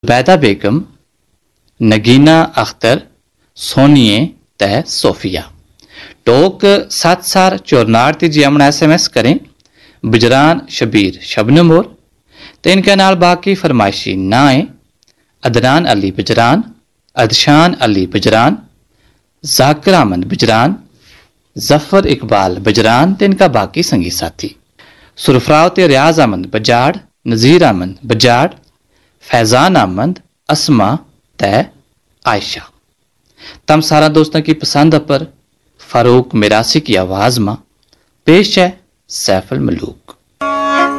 बैदा बेगम, नगीना अख्तर, सोनिए तै सोफिया। टोक 7 4 जी हमने SMS करें। बजरान शबीर शबनम और तो इनके नाल बाकी फरमाइशी ना है अदनान अली बजरान, अदशान अली बजरान, जाकिर अहमद बजरान, जफर इकबाल बजरान तो इनका बाकी संगी साथी सुरफराव ते रियाज अहमद बजाड़, नज़ीर अहमद बजाड़, फैजान अहमद, असमा तै आयशा। तम सारा दोस्तों की पसंद पर फारूक मिरासी की आवाज में पेश है सैफुल मलूक।